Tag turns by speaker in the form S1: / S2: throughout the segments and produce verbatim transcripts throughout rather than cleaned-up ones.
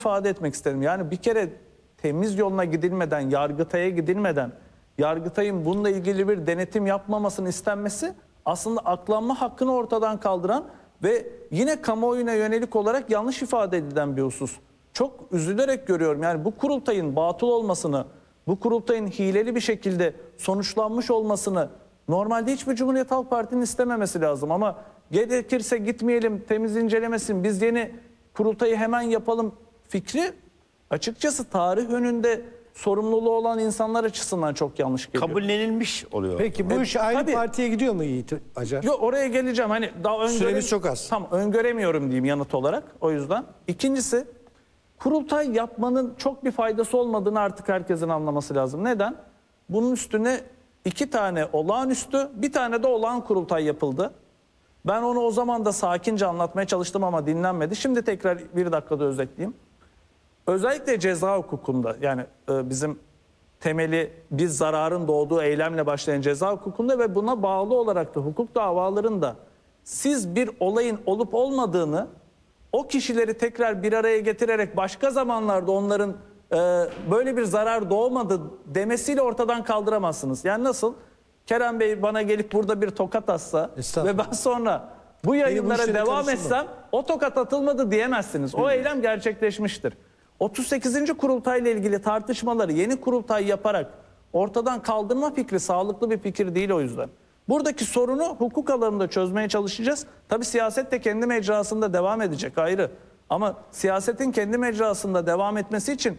S1: ifade etmek istedim. Yani bir kere temiz yoluna gidilmeden, Yargıtay'a gidilmeden, Yargıtay'ın bununla ilgili bir denetim yapmamasının istenmesi aslında aklanma hakkını ortadan kaldıran ve yine kamuoyuna yönelik olarak yanlış ifade edilen bir husus. Çok üzülerek görüyorum. Yani bu kurultayın batıl olmasını, bu kurultayın hileli bir şekilde sonuçlanmış olmasını normalde hiçbir Cumhuriyet Halk Parti'nin istememesi lazım. Ama gerekirse gitmeyelim, temiz incelemesin, biz yeni kurultayı hemen yapalım fikri açıkçası tarih önünde sorumluluğu olan insanlar açısından çok yanlış geliyor.
S2: Kabullenilmiş oluyor.
S3: Peki bu
S1: E,
S3: iş aynı
S1: tabii.
S3: partiye gidiyor mu Yiğit Acar?
S1: Yok, oraya geleceğim. Hani daha öngöre...
S3: Süremiz çok az.
S1: Tam öngöremiyorum diyeyim yanıt olarak, o yüzden. İkincisi, kurultay yapmanın çok bir faydası olmadığını artık herkesin anlaması lazım. Neden? Bunun üstüne iki tane olağanüstü, bir tane de olağan kurultay yapıldı. Ben onu o zaman da sakince anlatmaya çalıştım ama dinlenmedi. Şimdi tekrar bir dakikada özetleyeyim. Özellikle ceza hukukunda, yani e, bizim temeli biz zararın doğduğu eylemle başlayan ceza hukukunda ve buna bağlı olarak da hukuk davalarında siz bir olayın olup olmadığını o kişileri tekrar bir araya getirerek başka zamanlarda onların e, böyle bir zarar doğmadı demesiyle ortadan kaldıramazsınız. Yani nasıl? Kerem Bey bana gelip burada bir tokat atsa ve ben sonra bu yayınlara
S3: bu
S1: devam
S3: karıştırma.
S1: etsem o tokat atılmadı diyemezsiniz. O eylem gerçekleşmiştir. otuz sekizinci kurultayla ilgili tartışmaları yeni kurultay yaparak ortadan kaldırma fikri sağlıklı bir fikir değil o yüzden. Buradaki sorunu hukuk alanında çözmeye çalışacağız. Tabii siyaset de kendi mecrasında devam edecek, ayrı. Ama siyasetin kendi mecrasında devam etmesi için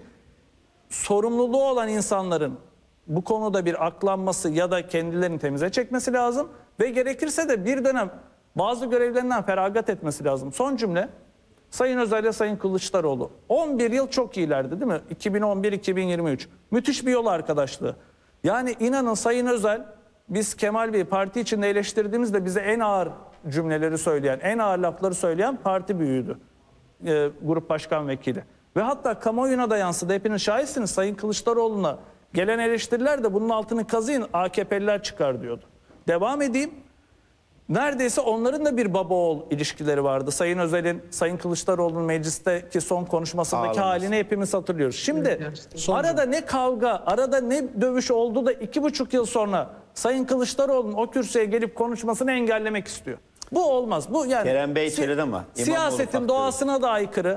S1: sorumluluğu olan insanların bu konuda bir aklanması ya da kendilerini temize çekmesi lazım. Ve gerekirse de bir dönem bazı görevlerinden feragat etmesi lazım. Son cümle. Sayın Özel ile Sayın Kılıçdaroğlu on bir yıl çok iyilerdi değil mi? iki bin on bir iki bin yirmi üç. Müthiş bir yol arkadaşlığı. Yani inanın Sayın Özel, biz Kemal Bey'i parti içinde eleştirdiğimizde bize en ağır cümleleri söyleyen, en ağır lafları söyleyen parti büyüğüydü. E, grup başkan vekili. Ve hatta kamuoyuna da yansıdı. Hepiniz şahitsiniz. Sayın Kılıçdaroğlu'na gelen eleştiriler de bunun altını kazıyın, A K P'liler çıkar diyordu. Devam edeyim. Neredeyse onların da bir baba oğul ilişkileri vardı. Sayın Özel'in, Sayın Kılıçdaroğlu'nun meclisteki son konuşmasındaki
S2: Ağlaması.
S1: halini hepimiz hatırlıyoruz. Şimdi arada ne kavga, arada ne dövüş oldu da iki buçuk yıl sonra Sayın Kılıçdaroğlu'nun o kürsüye gelip konuşmasını engellemek istiyor. Bu olmaz. Bu yani
S2: Kerem Bey
S1: si-
S2: söyledi ama İmamoğlu
S1: siyasetin
S2: faktörü.
S1: doğasına da aykırı,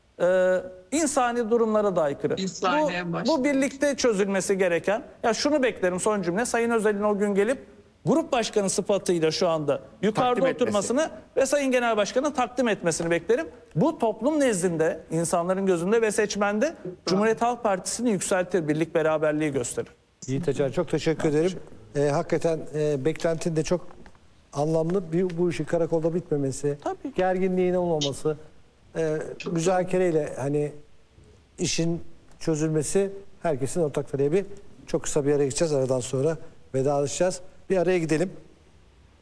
S1: e, insani durumlara da aykırı.
S4: İnsani en
S1: Bu,
S4: başta.
S1: bu birlikte çözülmesi gereken. Ya şunu beklerim son cümle. Sayın Özel'in o gün gelip grup başkanı sıfatıyla şu anda yukarıda
S2: Takdim
S1: oturmasını
S2: etmesi.
S1: ve Sayın Genel Başkan'a takdim etmesini beklerim. Bu toplum nezdinde, insanların gözünde ve seçmende Cumhuriyet Halk Partisi'ni yükseltir, birlik beraberliği gösterir.
S3: Yiğit Acar çok teşekkür ederim. Ee, hakikaten e, beklentin de çok anlamlı. Bir, bu işin karakolda bitmemesi,
S1: Tabii.
S3: gerginliğin olmaması, e, müzakereyle hani işin çözülmesi herkesin ortak talebi. Çok kısa bir araya gideceğiz. Aradan sonra vedalaşacağız. Bir araya gidelim.